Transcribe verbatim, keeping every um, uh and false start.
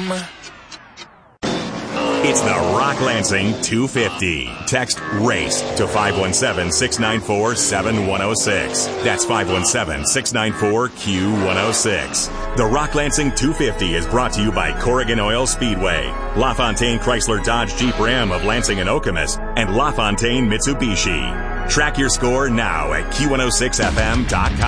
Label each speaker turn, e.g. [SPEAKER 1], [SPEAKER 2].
[SPEAKER 1] It's the Rock Lansing two fifty. Text RACE to five one seven, six nine four, seven one zero six. That's five one seven, six nine four, Q one zero six. The Rock Lansing two fifty is brought to you by Corrigan Oil Speedway, LaFontaine Chrysler Dodge Jeep Ram of Lansing and Okemos, and LaFontaine Mitsubishi. Track your score now at Q one oh six F M dot com.